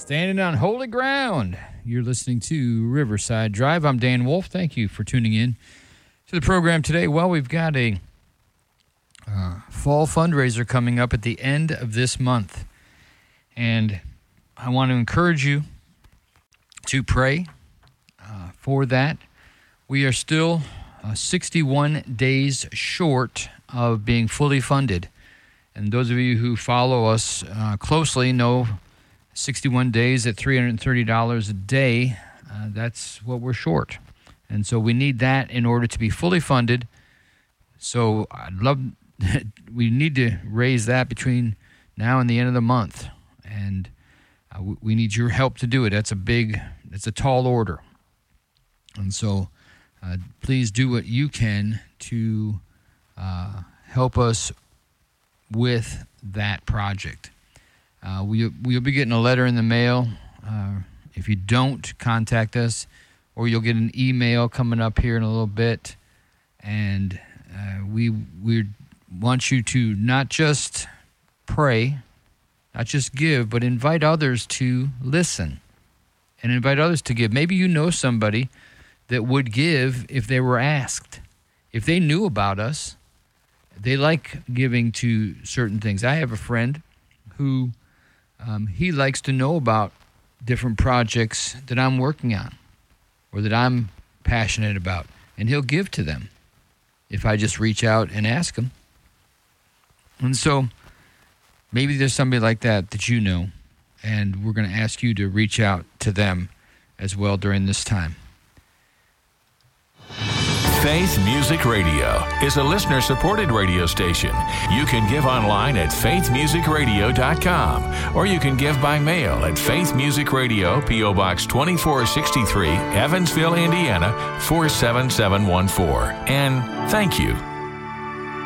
Standing on holy ground. You're listening to Riverside Drive. I'm Dan Wolf. Thank you for tuning in to the program today. Well, we've got a fall fundraiser coming up at the end of this month. And I want to encourage you to pray for that. We are still 61 days short of being fully funded. And those of you who follow us closely know 61 days at $330 a day, that's what we're short. And so we need that in order to be fully funded. So we need to raise that between now and the end of the month. And we need your help to do it. It's a tall order. And so please do what you can to help us with that project. We'll be getting a letter in the mail. If you don't, contact us, or you'll get an email coming up here in a little bit. And we want you to not just pray, not just give, but invite others to listen and invite others to give. Maybe you know somebody that would give if they were asked. If they knew about us, they like giving to certain things. I have a friend who he likes to know about different projects that I'm working on or that I'm passionate about, and he'll give to them if I just reach out and ask him. And so maybe there's somebody like that you know, and we're going to ask you to reach out to them as well during this time. Faith Music Radio is a listener-supported radio station. You can give online at faithmusicradio.com, or you can give by mail at Faith Music Radio, P.O. Box 2463, Evansville, Indiana, 47714. And thank you